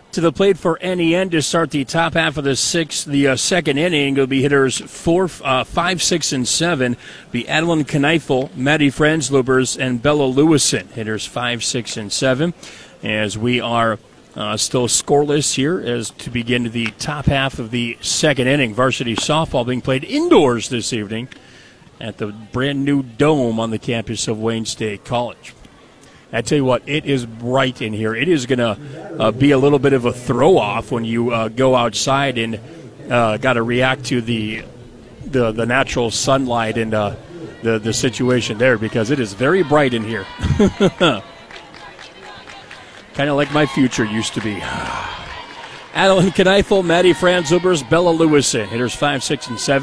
To the plate for NEN to start the top half of the second inning. It'll be hitters 5, 6, and 7. Be Adeline Kneifel, Maddie Franzlubers, and Bella Lewison. Hitters 5, 6, and 7. As we are still scoreless here as to begin the top half of the second inning. Varsity softball being played indoors this evening at the brand new dome on the campus of Wayne State College. I tell you what, it is bright in here. It is going to be a little bit of a throw-off when you go outside and got to react to the natural sunlight and the situation there, because it is very bright in here. Kind of like my future used to be. Adeline Kneifel, Maddie Franzlubers, Bella Lewison. Hitters 5, 6, and 7.